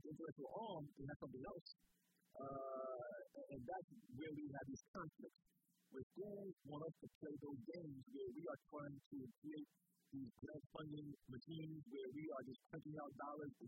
intellectual arm, they have something else. And that's where we have these conflicts, where schools want us to play those games where we are trying to create these grant funding machines where we are just printing out dollars